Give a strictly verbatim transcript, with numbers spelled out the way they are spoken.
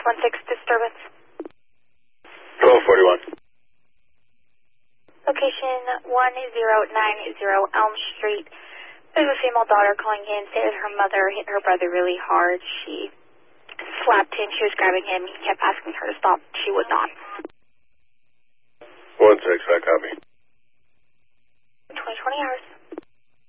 one six disturbance. twelve forty-one. Location one zero nine zero Elm Street. There's a female daughter calling in, said her mother hit her brother really hard. She slapped him. She was grabbing him. He kept asking her to stop. She would not. one six, I copy. twenty twenty hours.